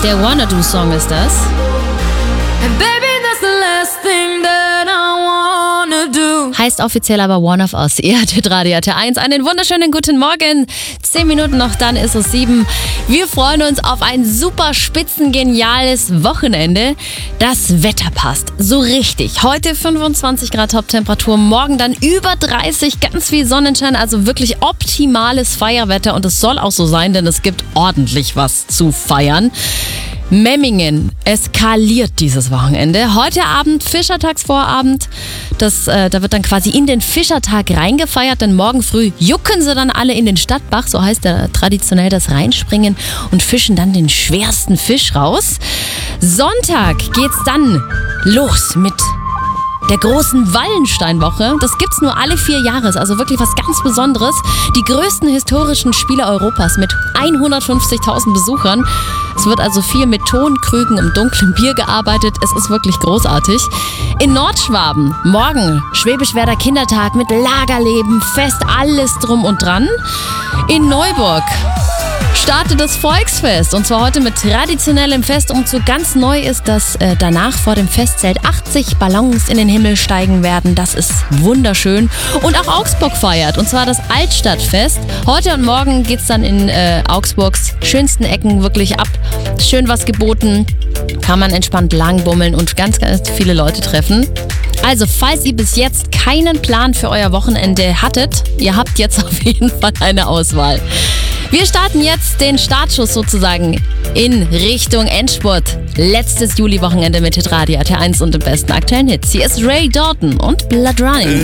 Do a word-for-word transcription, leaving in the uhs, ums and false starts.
Der Wanna-Do-Song ist das. And baby, that's the last thing that I wanna do. Heißt offiziell aber One of Us. Ihr hattet Radio R T eins. Einen wunderschönen guten Morgen. Zehn Minuten noch, dann ist es sieben. Wir freuen uns auf ein super spitzengeniales Wochenende. Das Wetter passt so richtig. Heute fünfundzwanzig Grad Top-Temperatur, morgen dann über dreißig, ganz viel Sonnenschein, also wirklich optimales Feierwetter. Und es soll auch so sein, denn es gibt ordentlich was zu feiern. Memmingen eskaliert dieses Wochenende. Heute Abend Fischertagsvorabend. Das, äh, da wird dann quasi in den Fischertag reingefeiert, denn morgen früh jucken sie dann alle in den Stadtbach, so heißt der traditionell das Reinspringen, und fischen dann den schwersten Fisch raus. Sonntag geht's dann los mit der großen Wallensteinwoche. Das gibt's nur alle vier Jahre, also wirklich was ganz Besonderes. Die größten historischen Spiele Europas mit hundertfünfzigtausend Besuchern. Es wird also viel mit Tonkrügen und dunklem Bier gearbeitet. Es ist wirklich großartig. In Nordschwaben morgen Schwäbisch-Werder Kindertag mit Lagerleben, Fest, alles drum und dran. In Neuburg startet das Volksfest, und zwar heute mit traditionellem Festumzug. Ganz neu ist, dass äh, danach vor dem Festzelt achtzig Ballons in den Himmel steigen werden. Das ist wunderschön. Und auch Augsburg feiert, und zwar das Altstadtfest. Heute und morgen geht's dann in äh, Augsburgs schönsten Ecken wirklich ab. Schön was geboten, kann man entspannt langbummeln und ganz, ganz viele Leute treffen. Also, falls ihr bis jetzt keinen Plan für euer Wochenende hattet, ihr habt jetzt auf jeden Fall eine Auswahl. Wir starten jetzt den Startschuss sozusagen in Richtung Endspurt. Letztes Juli-Wochenende mit Hitradio R T eins und den besten aktuellen Hits. Hier ist Ray Dalton und Blood Running.